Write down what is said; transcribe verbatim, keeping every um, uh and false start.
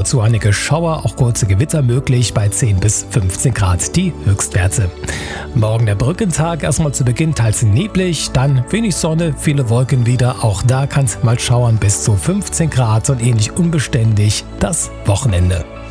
dazu einige Schauer, auch kurze Gewitter möglich bei zehn bis fünfzehn Grad die Höchstwerte. Morgen der Brückentag, erstmal zu Beginn teils neblig, dann wenig Sonne, viele Wolken wieder. Auch da kann es mal schauern bis zu fünfzehn Grad und ähnlich unbeständig das Wochenende.